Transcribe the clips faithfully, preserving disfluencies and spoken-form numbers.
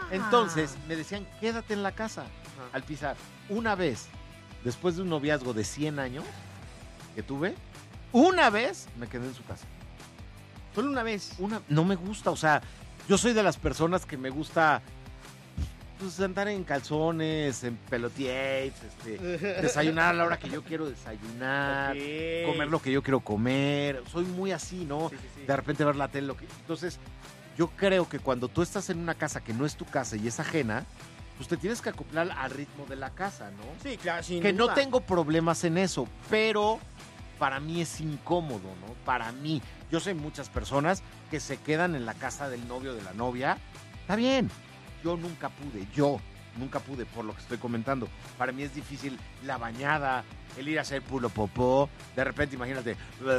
Entonces me decían, quédate en la casa. Ajá. Al pisar. Una vez, después de un noviazgo de cien años que tuve, una vez me quedé en su casa. Solo una vez. Una, no me gusta, o sea, yo soy de las personas que me gusta pues, andar en calzones, en pelotiers, este, desayunar a la hora que yo quiero desayunar, Ok. comer lo que yo quiero comer. Soy muy así, ¿no? Sí, sí, sí. De repente ver la tele. Lo que... Entonces, yo creo que cuando tú estás en una casa que no es tu casa y es ajena, pues te tienes que acoplar al ritmo de la casa, ¿no? Sí, claro, sin Que duda. no tengo problemas en eso, pero para mí es incómodo, ¿no? Para mí. Yo sé muchas personas que se quedan en la casa del novio o de la novia. Está bien. Yo nunca pude, yo nunca pude, por lo que estoy comentando. Para mí es difícil la bañada, el ir a hacer pulo popó. De repente, imagínate.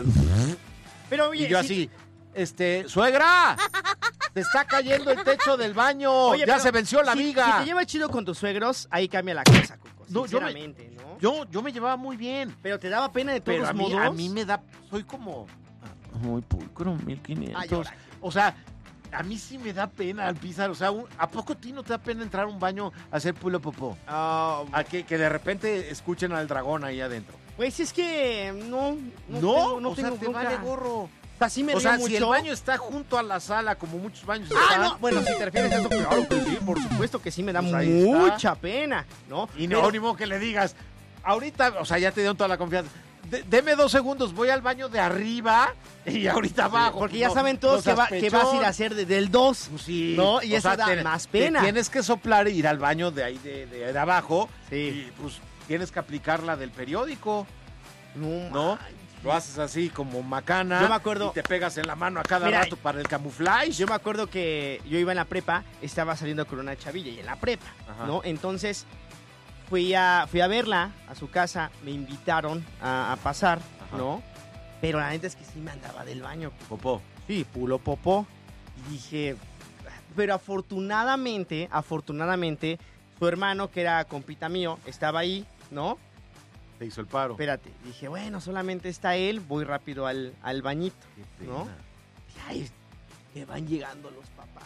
Pero oye, Y yo sí- así, este, ¡suegra! ¡Te está cayendo el techo del baño! Oye, ¡Ya pero se venció la si, viga! Si te llevas chido con tus suegros, ahí cambia la cosa, Cuco. No, yo me- Sinceramente, ¿no? Yo, yo me llevaba muy bien. Pero te daba pena de todos Pero a mí, modos. a mí me da, soy como muy pulcro, mil quinientos. Ay, ahora. O sea, a mí sí me da pena al pisar. O sea, un- ¿a poco a ti no te da pena entrar a un baño a hacer pulo popó? Ah, A que, que de repente escuchen al dragón ahí adentro. Pues es que no, no, No, tengo, no o tengo sea, te bronca. vale gorro. O sea, sí me O río sea, mucho. si el baño está junto a la sala, como muchos baños Ah, están, no, bueno, si te refieres a eso, claro que sí, por supuesto que sí me da Pues ahí está. mucha pena, ¿no? y no, Pero- ni modo que le digas, ahorita, o sea, ya te dieron toda la confianza. De- deme dos segundos, voy al baño de arriba y ahorita abajo. Porque Pues ya no, saben todos no que, va- seas que vas a ir pechón. a hacer desde el dos. Pues sí. No, y O eso sea, da te- más te pena. tienes que soplar e ir al baño de ahí de, de- de abajo. Sí. Y pues tienes que aplicar la del periódico, No, ¿no? manches. Lo haces así como macana. Yo me acuerdo- Y te pegas en la mano a cada Mira, rato para el camuflaje. Yo me acuerdo que yo iba en la prepa, estaba saliendo con una chavilla y en la prepa, Ajá. ¿no? Entonces fui a, fui a verla a su casa, me invitaron a, a pasar, Ajá. ¿no? Pero la neta es que sí me andaba del baño. Popó. Sí, pulo popó. Y dije, pero afortunadamente, afortunadamente, su hermano, que era compita mío, estaba ahí, ¿no? Te hizo el paro. Espérate, dije, bueno, solamente está él, voy rápido al, al bañito. Qué pena. ¿no? Dije, ay, que van llegando los papás.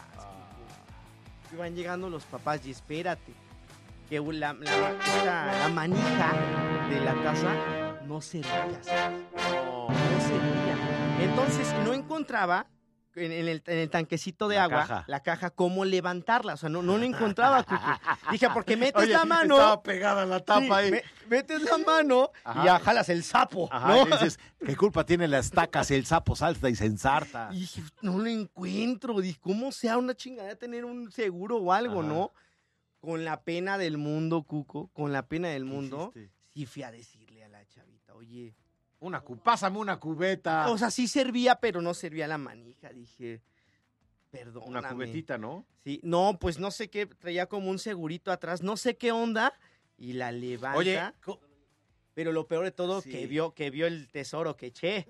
Ah. Que van llegando los papás y espérate. Que la, la, esta- la manija de la taza no servía. ¿sabes? No. No servía. Entonces no encontraba en, en el, en el tanquecito de La agua caja. la caja cómo levantarla. O sea, no, no la encontraba, Cucu. Dije, porque metes Oye, la mano. estaba pegada la tapa sí, ahí. me- metes la mano Ajá. y ya jalas el sapo. Ajá, ¿no? y dices, ¿qué culpa tiene la estaca si el sapo salta y se ensarta? Y dije, no lo encuentro. Dije, ¿cómo sea una chingadera tener un seguro o algo, Ajá. no? Con la pena del mundo, Cuco, con la pena del ¿Qué mundo, hiciste? sí fui a decirle a la chavita, oye, Una cu- pásame una cubeta. o sea, sí servía, pero no servía la manija. Dije, perdóname. una cubetita, ¿no? Sí, no, pues no sé qué, traía como un segurito atrás, no sé qué onda, y la levanta. Oye, co- Pero lo peor de todo, Sí. que vio, que vio el tesoro que eché.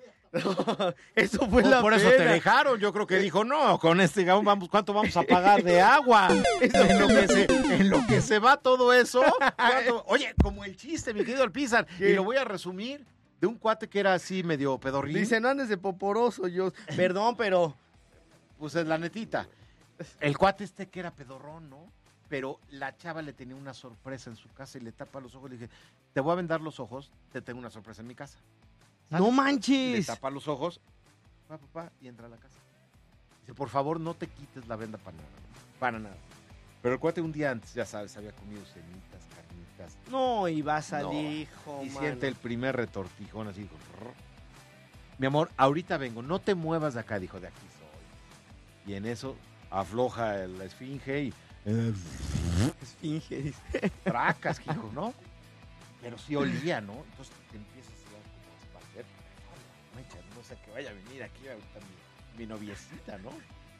Eso fue por, la por eso te pena. dejaron. Yo creo que dijo, no, con este gabón vamos, ¿cuánto vamos a pagar de agua? en, lo que se, en lo que se va todo eso. ¿cuánto? Oye, como el chiste, mi querido Alpizar, ¿Qué? y lo voy a resumir, de un cuate que era así medio pedorrín. Dice, no andes de poporoso, yo. Perdón, pero. Pues es la netita. El cuate este que era pedorrón, ¿no? Pero la chava le tenía una sorpresa en su casa y le tapa los ojos. Le dije, te voy a vendar los ojos, te tengo una sorpresa en mi casa. ¡No Le manches! tapa los ojos, pa, pa, pa, y entra a la casa. Dice, por favor, no te quites la venda para nada. Para nada. Pero el cuate un día antes, ya sabes, había comido semitas, carnitas. No, y va a salir, No, hijo, y mano. siente el primer retortijón así. Dijo, "Rrr". Mi amor, ahorita vengo, no te muevas de acá, dijo, de aquí soy. Y en eso afloja la esfinge y Esfinge, dice. tracas, hijo, ¿no? Pero sí olía, ¿no? Entonces te empiezas a dar como espacer. Mancha, no sé que vaya a venir aquí ahorita mi, mi noviecita, ¿no?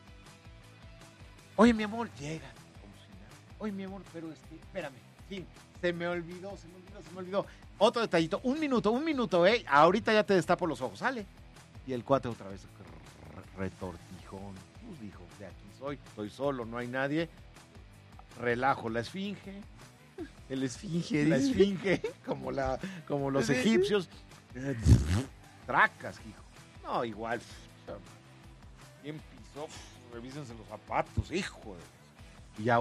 Oye, mi amor, llega. Como si nada. Oye, mi amor, pero este, espérame. Sí, se me olvidó, se me olvidó, se me olvidó. Otro detallito, un minuto, un minuto, ¿eh? Ahorita ya te destapo los ojos, sale. Y el cuate otra vez, rrr, retortijón. Pues dijo, de aquí soy, estoy solo, no hay nadie. Relajo la esfinge. El esfinge, La dice. esfinge, como, la, como los Sí. egipcios. Tracas, hijo. No, igual. Bien pisó. Revísense los zapatos, hijo. de- Y ya